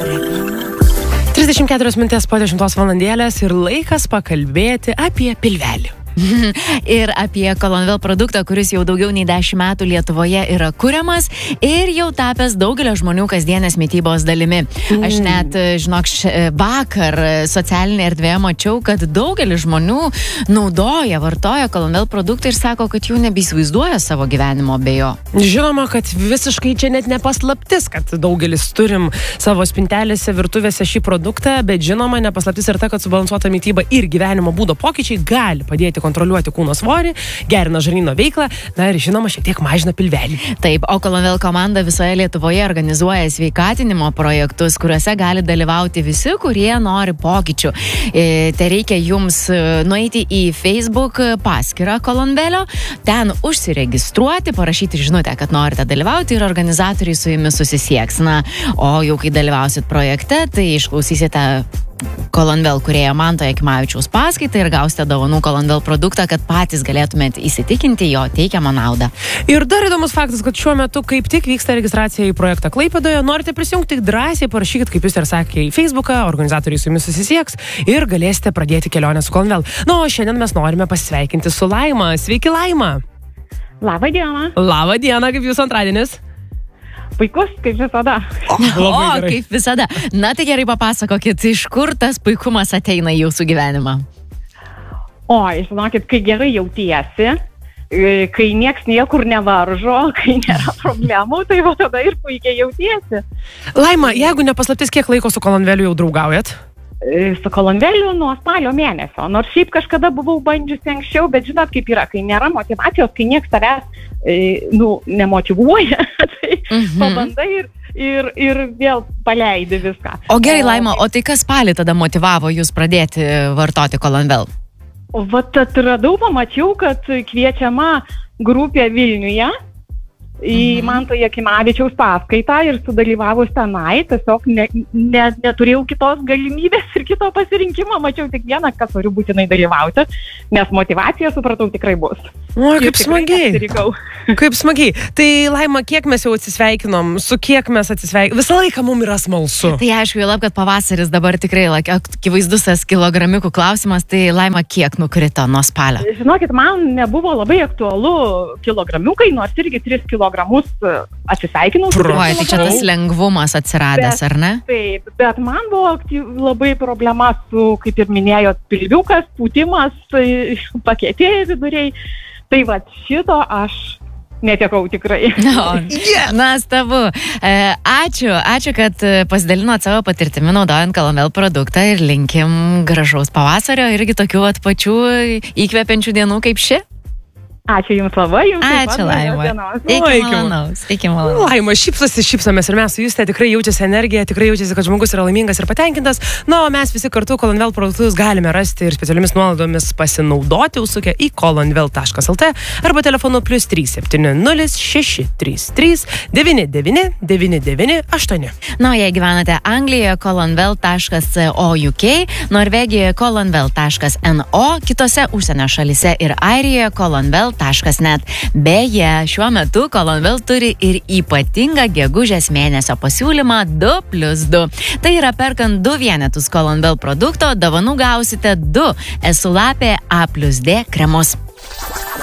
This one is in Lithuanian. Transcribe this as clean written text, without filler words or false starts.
34 minutės po 10 valandėlės ir laikas pakalbėti apie pilvelį. Ir apie Colonvel produktą, kuris jau daugiau nei 10 metų Lietuvoje yra kuriamas ir jau tapęs daugelio žmonių kasdienės mitybos dalimi. Aš net, žinok, vakar socialinėje erdvėje mačiau, kad daugelis žmonių vartoja Colonvel produktą ir sako, kad jų nebeįsivaizduoja savo gyvenimo be jo. Žinoma, kad visiškai čia net nepaslaptis, kad daugelis turim savo spintelėse, virtuvėse šį produktą, bet žinoma, nepaslaptis ir ta, kad subalansuota mityba ir gyvenimo būdo pokyčiai gali padėti kontroliuoti kūno svorį, gerina žarnyno veiklą, na ir žinoma, šiek tiek mažina pilvelį. Taip, o Colonvel komanda visoje Lietuvoje organizuoja sveikatinimo projektus, kuriuose gali dalyvauti visi, kurie nori pokyčių. Tai reikia jums nueiti į Facebook paskyrą Colonvelio, ten užsiregistruoti, parašyti žinutę, kad norite dalyvauti ir organizatoriai su jumis susisieks. Na, o jau kai dalyvausit projekte, tai išklausysite Colonvel kūrėjo Manto Jakimavičiaus paskaitą ir gausite dovanų Colonvel produktą, kad patys galėtumėte įsitikinti jo teikiamą naudą. Ir dar įdomus faktas, kad šiuo metu kaip tik vyksta registracija į projektą Klaipėdoje. Norite prisijungti, drąsiai parašykit, kaip jūs ir sakė, į Facebooką, organizatoriai su jumis susisieks ir galėsite pradėti kelionę su Colonvel. Na, o šiandien mes norime pasveikinti su Laima. Sveiki, Laima! Labą dieną! Labą dieną, kaip jūsų antradienis? Puikus, kaip visada. Kaip visada. Na tai gerai papasakokit, iš kur tas puikumas ateina į jūsų gyvenimą? Žinokit, kai gerai jautiesi, kai nieks niekur nevaržo, kai nėra problemų, tai va tada ir puikiai jautiesi. Laima, jeigu nepaslaptis, kiek laiko su Colonveliu jau draugaujat? Su Colonveliu nuo spalio mėnesio. Nors šiaip kažkada buvau bandžiusi anksčiau, bet žinot kaip yra, kai nėra motivacijos, kai nieks tavęs nemotyvuoja, tai pabandai ir vėl paleidi viską. O gerai, Laima, o tai kas spalį tada motyvavo jūs pradėti vartoti Colonvel? Vat atradau, pamačiau, kad kviečiama grupė Vilniuje į Manto Jakimavičiaus paskaitą ir sudalyvavus tenai, tiesiog neturėjau kitos galimybės ir kito pasirinkimo, mačiau tik vieną, kad turiu būtinai dalyvauti, nes motyvacija, supratau, tikrai bus. O, kaip smagiai. Kaip smagiai. Tai, Laima, kiek mes jau atsisveikinom, su kiek mes atsisveikinom, visą laiką mums yra smalsu. Tai aišku, jau lab, kad pavasaris dabar tikrai akivaizdus tas kilogramikų klausimas, tai Laima, kiek nukrito nuo spalio? Žinokit, man nebuvo labai aktualu kilogramiukai, nors irgi 3 kilogramus atsisveikinau. Tai čia tas lengvumas atsiradęs, ar ne? Taip, bet man buvo labai problema su, kaip ir minėjot, pilviukas, pūtimas, pakietėjai viduriai. Tai va, šito aš netekau tikrai. Na, stabu. Ačiū, kad pasidalinot savo patirtimi naudojant Colonvel produktą ir linkim gražaus pavasario irgi tokių pačių įkvepiančių dienų kaip ši. Ačiū jums labai, jums taip pat. Ačiū, Laima. Iki malonaus. Laima, šypsomės ir mes su jūs tikrai jaučiasi energija, tikrai jaučiasi, kad žmogus yra laimingas ir patenkintas. Na, o mes visi kartu Colonvel produktus galime rasti ir specialiomis nuolaidomis pasinaudoti, užsukę į colonvel.lt arba telefonu +370 633 99 Na, o jei gyvenate Anglijoje, colonvel.co.uk, Norvegijoje colonvel.no, kitose užsienio šalyse ir Airijoje colonvel.net. Beje, šiuo metu Colonvel turi ir ypatingą gegužės mėnesio pasiūlymą 2+2. Tai yra perkant 2 vienetus Colonvel produkto, dovanų gausite 2 Esulapė A+D kremus.